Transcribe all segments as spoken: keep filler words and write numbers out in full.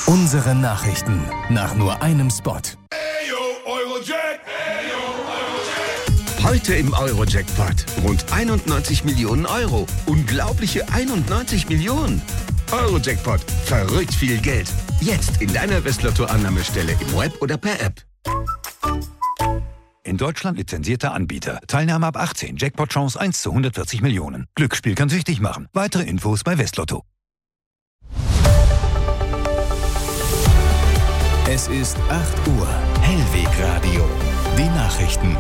Unsere Nachrichten nach nur einem Spot. Heute im Euro-Jackpot. Rund einundneunzig Millionen Euro. Unglaubliche einundneunzig Millionen. Euro-Jackpot. Verrückt viel Geld. Jetzt in deiner Westlotto-Annahmestelle im Web oder per App. In Deutschland lizenzierter Anbieter. Teilnahme ab achtzehn. Jackpot-Chance eins zu hundertvierzig Millionen. Glücksspiel kann süchtig machen. Weitere Infos bei Westlotto. Es ist acht Uhr. Hellwegradio. Die Nachrichten.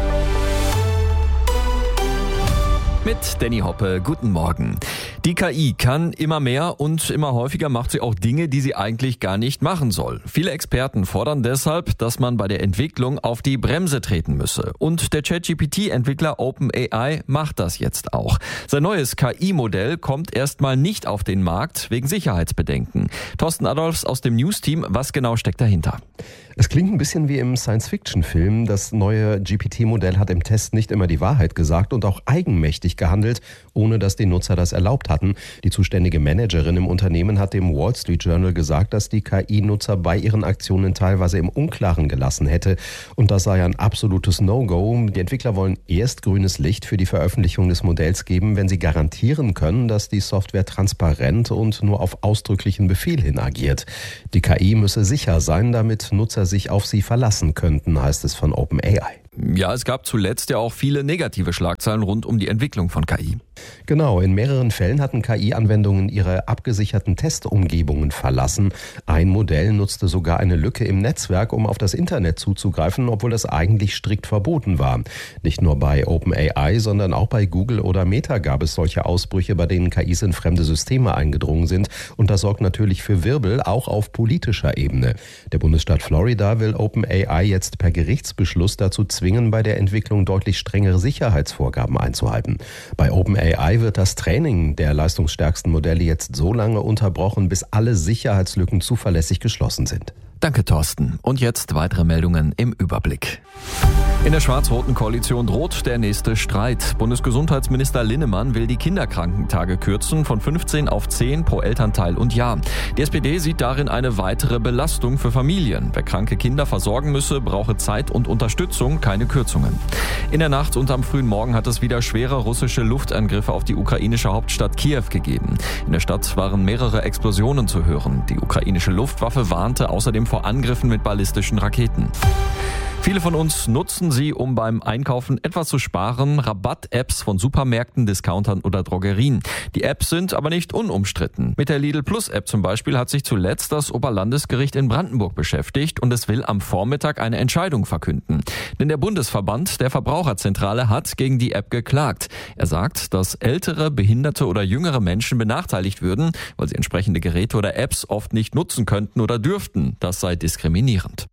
Mit Danny Hoppe, guten Morgen. Die K I kann immer mehr und immer häufiger macht sie auch Dinge, die sie eigentlich gar nicht machen soll. Viele Experten fordern deshalb, dass man bei der Entwicklung auf die Bremse treten müsse. Und der ChatGPT Entwickler OpenAI macht das jetzt auch. Sein neues K I-Modell kommt erstmal nicht auf den Markt wegen Sicherheitsbedenken. Thorsten Adolfs aus dem News-Team, was genau steckt dahinter? Es klingt ein bisschen wie im Science-Fiction-Film. Das neue G P T-Modell hat im Test nicht immer die Wahrheit gesagt und auch eigenmächtig gehandelt, ohne dass die Nutzer das erlaubt hatten. Die zuständige Managerin im Unternehmen hat dem Wall Street Journal gesagt, dass die K I-Nutzer bei ihren Aktionen teilweise im Unklaren gelassen hätte. Und das sei ein absolutes No-Go. Die Entwickler wollen erst grünes Licht für die Veröffentlichung des Modells geben, wenn sie garantieren können, dass die Software transparent und nur auf ausdrücklichen Befehl hin agiert. Die K I müsse sicher sein, damit Nutzer sich auf sie verlassen könnten, heißt es von OpenAI. Ja, es gab zuletzt ja auch viele negative Schlagzeilen rund um die Entwicklung von K I. Genau, in mehreren Fällen hatten K I-Anwendungen ihre abgesicherten Testumgebungen verlassen. Ein Modell nutzte sogar eine Lücke im Netzwerk, um auf das Internet zuzugreifen, obwohl das eigentlich strikt verboten war. Nicht nur bei OpenAI, sondern auch bei Google oder Meta gab es solche Ausbrüche, bei denen K Is in fremde Systeme eingedrungen sind. Und das sorgt natürlich für Wirbel, auch auf politischer Ebene. Der Bundesstaat Florida will OpenAI jetzt per Gerichtsbeschluss dazu zwingen, bei der Entwicklung deutlich strengere Sicherheitsvorgaben einzuhalten. Bei OpenAI wird das Training der leistungsstärksten Modelle jetzt so lange unterbrochen, bis alle Sicherheitslücken zuverlässig geschlossen sind. Danke, Thorsten. Und jetzt weitere Meldungen im Überblick. In der schwarz-roten Koalition droht der nächste Streit. Bundesgesundheitsminister Linnemann will die Kinderkrankentage kürzen von fünfzehn auf zehn pro Elternteil und Jahr. Die S P D sieht darin eine weitere Belastung für Familien. Wer kranke Kinder versorgen müsse, brauche Zeit und Unterstützung, keine Kürzungen. In der Nacht und am frühen Morgen hat es wieder schwere russische Luftangriffe auf die ukrainische Hauptstadt Kiew gegeben. In der Stadt waren mehrere Explosionen zu hören. Die ukrainische Luftwaffe warnte außerdem vor Angriffen mit ballistischen Raketen. Viele von uns nutzen sie, um beim Einkaufen etwas zu sparen. Rabatt-Apps von Supermärkten, Discountern oder Drogerien. Die Apps sind aber nicht unumstritten. Mit der Lidl Plus App zum Beispiel hat sich zuletzt das Oberlandesgericht in Brandenburg beschäftigt und es will am Vormittag eine Entscheidung verkünden. Denn der Bundesverband der Verbraucherzentrale hat gegen die App geklagt. Er sagt, dass ältere, behinderte oder jüngere Menschen benachteiligt würden, weil sie entsprechende Geräte oder Apps oft nicht nutzen könnten oder dürften. Das sei diskriminierend.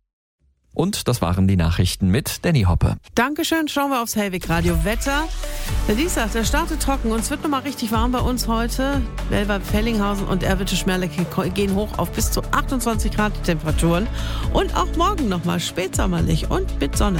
Und das waren die Nachrichten mit Danny Hoppe. Dankeschön, schauen wir aufs Hellwegradio Wetter. Der Dienstag, der startet trocken und es wird nochmal richtig warm bei uns heute. Welver, Fellinghausen und Erwitte-Schmerlecke gehen hoch auf bis zu achtundzwanzig Grad Temperaturen. Und auch morgen nochmal spätsommerlich und mit Sonne.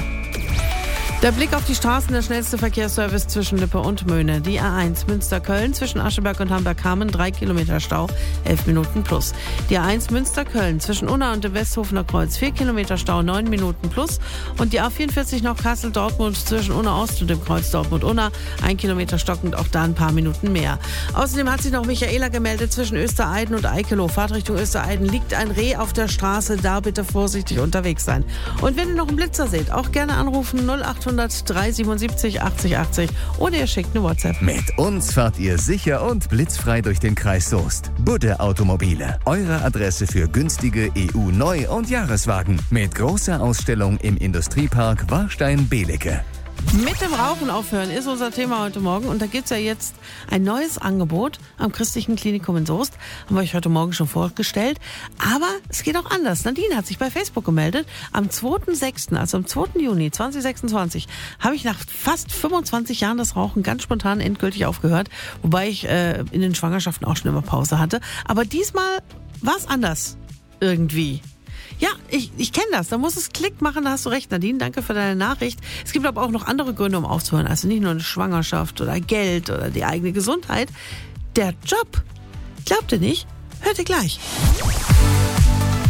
Der Blick auf die Straßen, der schnellste Verkehrsservice zwischen Lippe und Möhne. Die A eins Münster-Köln zwischen Ascheberg und Hamburg-Hameln, drei Kilometer Stau, elf Minuten plus. Die A eins Münster-Köln zwischen Unna und dem Westhofener Kreuz, vier Kilometer Stau, neun Minuten plus. Und die A vierundvierzig noch Kassel-Dortmund zwischen Unna Ost und dem Kreuz Dortmund-Unna, ein Kilometer stockend, auch da ein paar Minuten mehr. Außerdem hat sich noch Michaela gemeldet zwischen Östereiden und Eikelow. Fahrtrichtung Östereiden liegt ein Reh auf der Straße, da bitte vorsichtig unterwegs sein. Und wenn ihr noch einen Blitzer seht, auch gerne anrufen null achthundert drei siebenundsiebzig achtzig achtzig oder ihr schickt eine WhatsApp. Mit uns fahrt ihr sicher und blitzfrei durch den Kreis Soest. Budde Automobile, eure Adresse für günstige E U-Neu- und Jahreswagen. Mit großer Ausstellung im Industriepark Warstein-Belecke. Mit dem Rauchen aufhören ist unser Thema heute Morgen und da gibt es ja jetzt ein neues Angebot am Christlichen Klinikum in Soest. Haben wir euch heute Morgen schon vorgestellt. Aber es geht auch anders. Nadine hat sich bei Facebook gemeldet. Am zweiten sechsten, also am zweiten Juni zweitausendsechsundzwanzig, habe ich nach fast fünfundzwanzig Jahren das Rauchen ganz spontan endgültig aufgehört. Wobei ich äh, in den Schwangerschaften auch schon immer Pause hatte. Aber diesmal war es anders. Irgendwie. Ja, ich, ich kenne das. Da muss es Klick machen, da hast du recht, Nadine. Danke für deine Nachricht. Es gibt aber auch noch andere Gründe, um aufzuhören. Also nicht nur eine Schwangerschaft oder Geld oder die eigene Gesundheit. Der Job. Glaubt ihr nicht? Hört ihr gleich.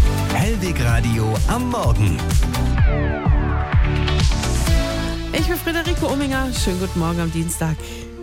Highweg-Radio am Morgen. Ich bin Friederike Ominger. Schönen guten Morgen am Dienstag.